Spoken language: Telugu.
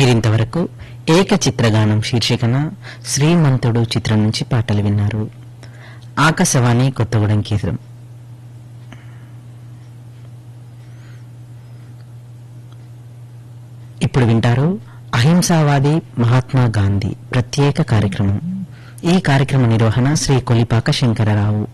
మీరింతవరకు ఏక చిత్రగానం శీర్షికన శ్రీమంతుడు చిత్రం నుంచి పాటలు విన్నారు. ఆకాశవాణి కొత్తగూడెం కేంద్రం. ఇప్పుడు వింటారు అహింసావాది మహాత్మా గాంధీ ప్రత్యేక కార్యక్రమం. ఈ కార్యక్రమ నిర్వహణ శ్రీ కొలిపాక శంకరరావు.